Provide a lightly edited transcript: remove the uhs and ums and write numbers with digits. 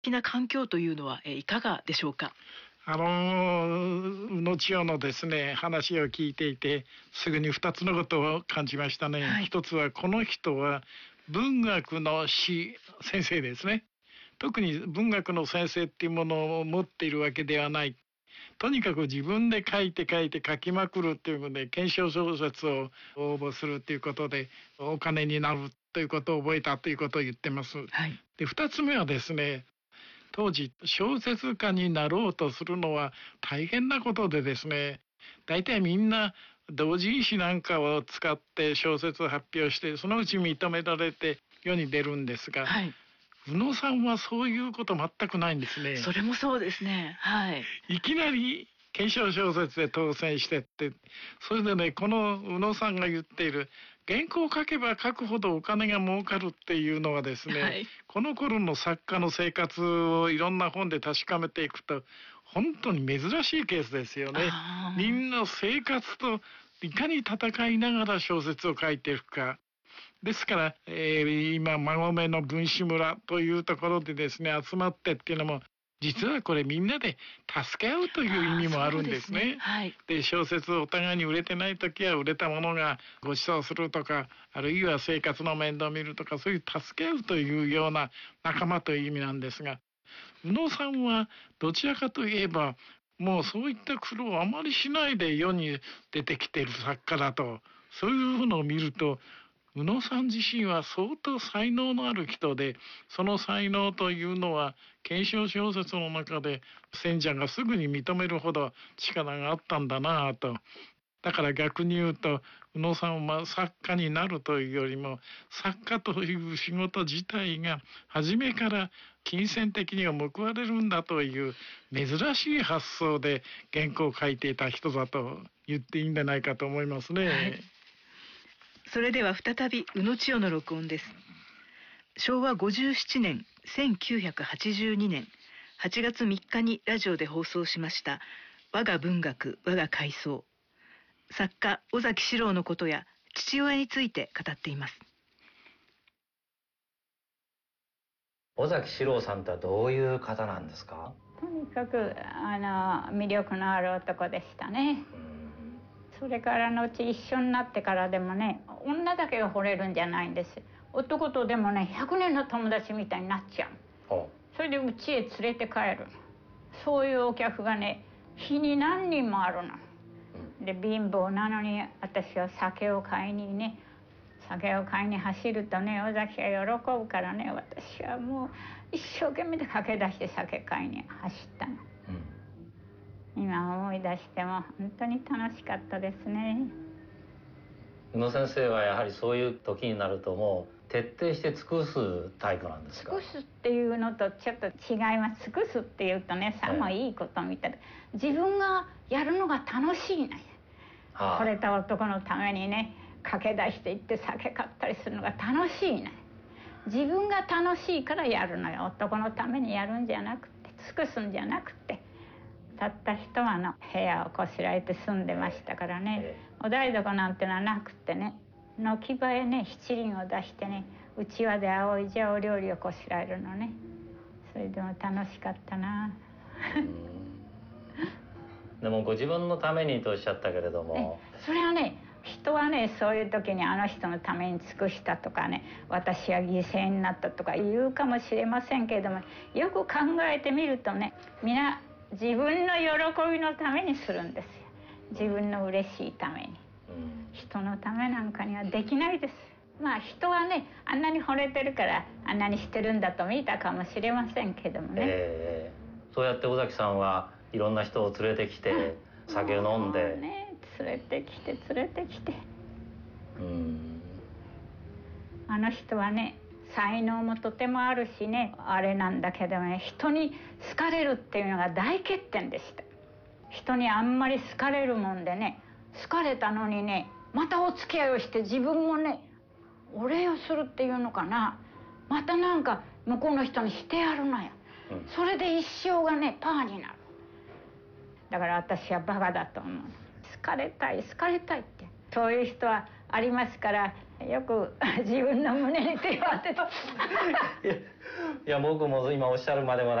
的な環境というのは、いかがでしょうか。 宇野千代のですね、話を聞いていてすぐに2つのことを感じましたね。 はい、 一つはこの人は文学の先生ですね。特に文学の先生っていうものを持っているわけではない。とにかく自分で書いて書きまくるっていうことで検証小説を応募するということでお金になるということを覚えたということを言ってます。 はい、 で2つ目はですね、当時小説家になろうとするのは大変なことでですね、大体みんな同人誌なんかを使って小説を発表してそのうち認められて世に出るんですが、 はい、 宇野さんはそういうこと全くないんですね。 それもそうですね。はい。 いきなり検証小説で当選してって、それでね、この宇野さんが言っている原稿を書けば書くほどお金が儲かるっていうのはですね、 はい、 この頃の作家の生活をいろんな本で確かめていくと本当に珍しいケースですよね。みんな生活といかに戦いながら小説を書いていくか。ですから、今馬込の文士村というところでですね集まってっていうのも実はこれみんなで助け合うという意味もあるんですね。 はい、 で小説をお互いに売れてない時は売れたものがご馳走するとか、あるいは生活の面倒を見るとか、そういう助け合うというような仲間という意味なんですが、宇野さんはどちらかといえばもうそういった苦労をあまりしないで世に出てきている作家だと、そういうのを見ると宇野さん自身は相当才能のある人で、その才能というのは検証小説の中で選者がすぐに認めるほど力があったんだなぁと。だから逆に言うと宇野さんは作家になるというよりも作家という仕事自体が初めから金銭的には報われるんだという珍しい発想で原稿を書いていた人だと言っていいんじゃないかと思いますね。 はい、それでは再び宇野千代の録音です。昭和57年1982年8月3日にラジオで放送しました我が文学我が回想。作家尾崎士郎のことや父親について語っています。 尾崎士郎さんとはどういう方なんですか？ とにかく魅力のある男でしたね。それから後一緒になってからでもね、女だけが惚れるんじゃないんです。男とでもね100年の友達みたいになっちゃう。それで家へ連れて帰る。そういうお客がね日に何人もあるの。で貧乏なのに私は酒を買いに走るとね、尾崎が喜ぶからね、私はもう一生懸命で駆け出して酒買いに走ったの。今思い出しても本当に楽しかったですね。 宇野先生はやはりそういう時になるともう徹底して尽くすタイプなんですか？ 尽くすっていうのとちょっと違います。尽くすっていうとね、さもいいことみたいな、自分がやるのが楽しいのよ。惚れた男のためにね駆け出していって酒買ったりするのが楽しいね。自分が楽しいからやるのよ。男のためにやるんじゃなくて、尽くすんじゃなくて。たった一間の部屋をこしらえて住んでましたからね、お台所なんてのはなくってね、軒場へね七輪を出してね、うちわで仰いじゃお料理をこしらえるのね。それでも楽しかったな。 でもご自分のためにとおっしゃったけれども、 それはね、人はねそういう時にあの人のために尽くしたとかね、私は犠牲になったとか言うかもしれませんけれども、よく考えてみるとね、皆自分の喜びのためにするんですよ。自分の嬉しいために。人のためなんかにはできないです。まあ人はねあんなに惚れてるからあんなにしてるんだと見たかもしれませんけどもね、 そうやって尾崎さんはいろんな人を連れてきて酒を飲んで、 ね、連れてきてあの人はね才能もとてもあるしね、あれなんだけどね、人に好かれるっていうのが大欠点でした。人にあんまり好かれるもんでね、好かれたのにねまたお付き合いをして自分もねお礼をするっていうのかな、またなんか向こうの人にしてやるのよ、それで一生がねパーになる。だから私はバカだと思う。好かれたいってそういう人はありますから、よく自分の胸に手を当てていや僕も今おっしゃるまでもなく